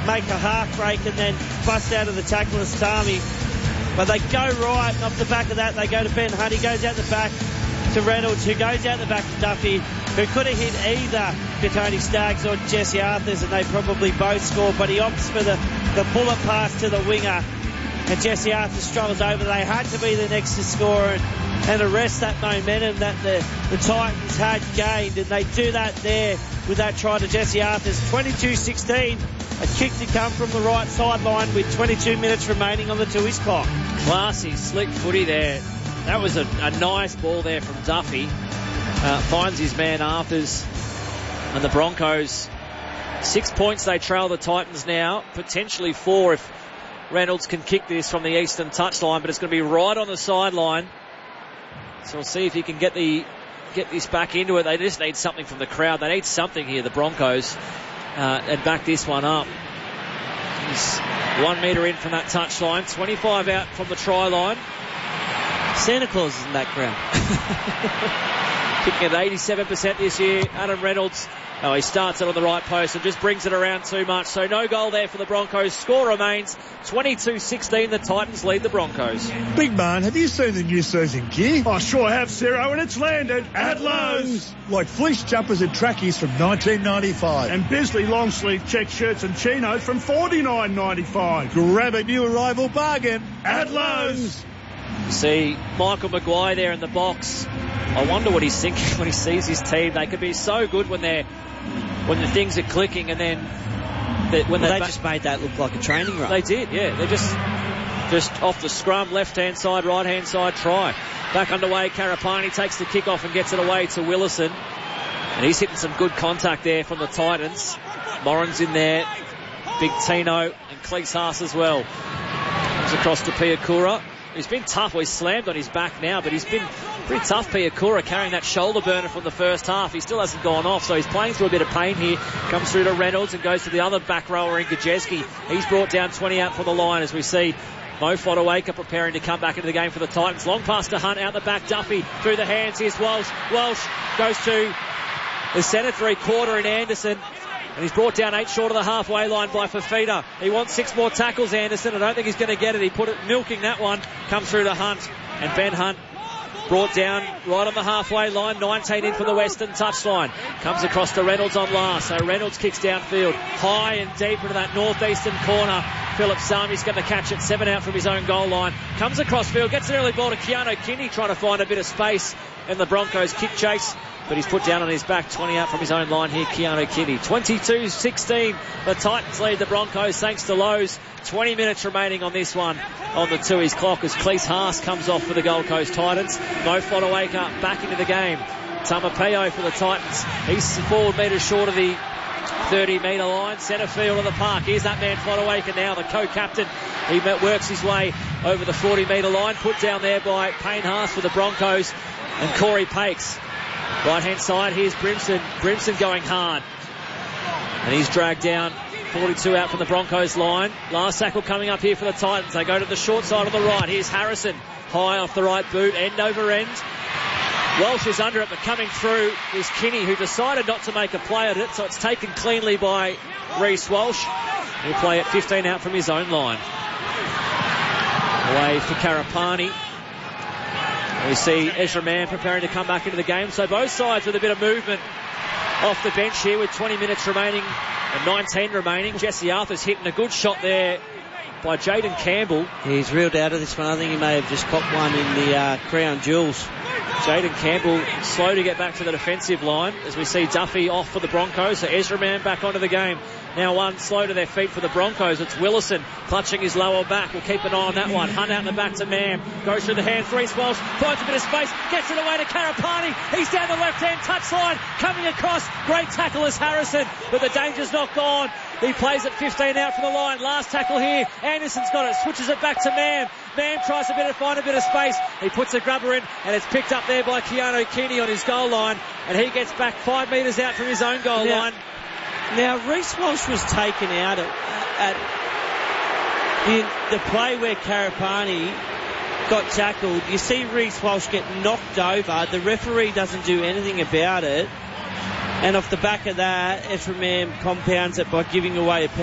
make a half break and then bust out of the tackle of Stami. But they go right, and off the back of that, they go to Ben Hunt. He goes out the back to Reynolds, who goes out the back to Duffy, who could have hit either Tony Staggs or Jesse Arthurs, and they probably both scored, but he opts for the bullet pass to the winger, and Jesse Arthurs struggles over. They had to be the next to score and arrest that momentum that the Titans had gained, and they do that there with that try to Jesse Arthurs. 22-16, a kick to come from the right sideline with 22 minutes remaining on the Tooheys clock. Classy, slick footy there. That was a nice ball there from Duffy. Finds his man Arthurs, and the Broncos 6 points they trail the Titans now, potentially 4 if Reynolds can kick this from the eastern touchline, but it's going to be right on the sideline. So we'll see if he can get this back into it. They just need something from the crowd. They need something here, the Broncos, and back this one up. He's 1 metre in from that touchline, 25 out from the try line. Santa Claus is in that ground. Kicking at 87% this year. Adam Reynolds, he starts it on the right post and just brings it around too much. So no goal there for the Broncos. Score remains 22-16. The Titans lead the Broncos. Big man, have you seen the new season gear? I sure have, Ciro, and it's landed at Lowe's. Like fleece jumpers and trackies from 1995. And Bisley long sleeve check shirts and chinos from $49.95. Grab a new arrival bargain at Lowe's. You see Michael Maguire there in the box. I wonder what he's thinking when he sees his team. They could be so good when the things are clicking, and then they just made that look like a training run. They did, yeah. They're just off the scrum, left-hand side, right-hand side, try. Back underway, Karapani takes the kick off and gets it away to Willison. And he's hitting some good contact there from the Titans. Moran's in there, Big Tino, and Cleese Haas as well. Comes across to Piakura. He's been tough. He's slammed on his back now, but he's been pretty tough, Piakura, carrying that shoulder burner from the first half. He still hasn't gone off, so he's playing through a bit of pain here. Comes through to Reynolds and goes to the other back rower in Gajeski. He's brought down 20 out from the line as we see Mo Fotuaika preparing to come back into the game for the Titans. Long pass to Hunt, out the back, Duffy through the hands. Here's Walsh. Walsh goes to the centre three-quarter in Anderson. And he's brought down 8 short of the halfway line by Fafita. He wants 6 more tackles, Anderson. I don't think he's going to get it. He put it milking that one. Comes through to Hunt. And Ben Hunt brought down right on the halfway line. 19 in from the western touchline. Comes across to Reynolds on last. So Reynolds kicks downfield. High and deep into that northeastern corner. Philip Sami's going to catch it. 7 out from his own goal line. Comes across field. Gets an early ball to Keanu Kinney, trying to find a bit of space in the Broncos kick chase. But he's put down on his back. 20 out from his own line here, Keanu Kinney. 22-16. The Titans lead the Broncos thanks to Lowe's. 20 minutes remaining on this one on the Tooheys clock as Cleese Haas comes off for the Gold Coast Titans. Mo Fotuaika back into the game. Tamapeo for the Titans. He's 4 metres short of the 30-metre line. Centre field of the park. Here's that man Fotuaika now, the co-captain. He works his way over the 40-metre line. Put down there by Payne Haas for the Broncos and Corey Pakes. Right-hand side, here's Brimson. Brimson going hard. And he's dragged down. 42 out from the Broncos line. Last tackle coming up here for the Titans. They go to the short side on the right. Here's Harrison. High off the right boot, end over end. Walsh is under it, but coming through is Kinney, who decided not to make a play at it, so it's taken cleanly by Reece Walsh. He'll play it 15 out from his own line. Away for Karapani. We see Ezra Mann preparing to come back into the game. So both sides with a bit of movement off the bench here with 20 minutes remaining and 19 remaining. Jesse Arthur's hitting a good shot there by Jaden Campbell. He's reeled out of this one. I think he may have just copped one in the Crown Jewels. Jaden Campbell slow to get back to the defensive line as we see Duffy off for the Broncos. So Ezra Mann back onto the game. Now one slow to their feet for the Broncos. It's Willison clutching his lower back. We'll keep an eye on that one. Hunt out in the back to Mam. Goes through the hands. Reece Walsh finds a bit of space. Gets it away to Karapani. He's down the left-hand touchline. Coming across. Great tackle is Harrison. But the danger's not gone. He plays it 15 out from the line. Last tackle here. Anderson's got it. Switches it back to Mam. Mam tries to find a bit of space. He puts a grubber in, and it's picked up there by Keanu Kinney on his goal line. And he gets back 5 metres out from his own goal line. Now, Reece Walsh was taken out at the play where Karapani got tackled. You see Reece Walsh get knocked over. The referee doesn't do anything about it. And off the back of that, Ezra Mann compounds it by giving away a penalty.